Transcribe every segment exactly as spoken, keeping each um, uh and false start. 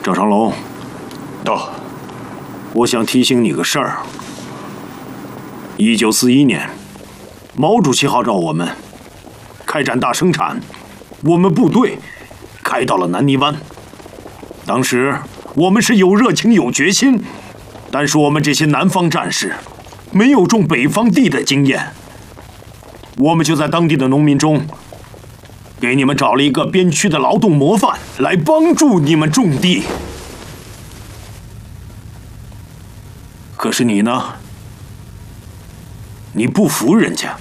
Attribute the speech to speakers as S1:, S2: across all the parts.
S1: 赵长龙，
S2: 到。
S1: 我想提醒你个事儿。一九四一年，毛主席号召我们开展大生产，我们部队开到了南泥湾。当时我们是有热情有决心，但是我们这些南方战士没有种北方地的经验，我们就在当地的农民中给你们找了一个边区的劳动模范来帮助你们种地。可是你呢？你不服人家，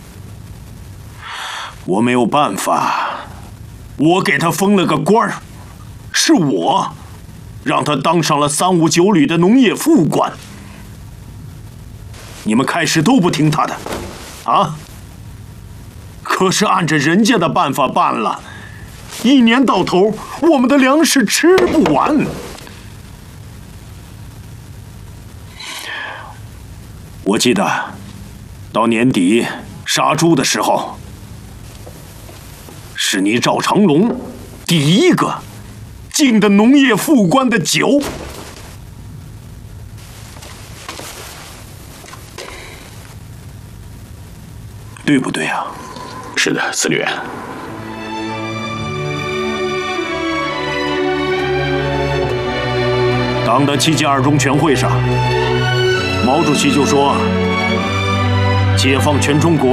S1: 我没有办法，我给他封了个官儿，是我让他当上了三五九旅的农业副官。你们开始都不听他的，啊？可是按着人家的办法办了，一年到头，我们的粮食吃不完。我记得，到年底杀猪的时候，是你赵长龙第一个敬的农业副官的酒。对不对啊？
S2: 是的，司令员。
S1: 党的七届二中全会上，毛主席就说：“解放全中国。”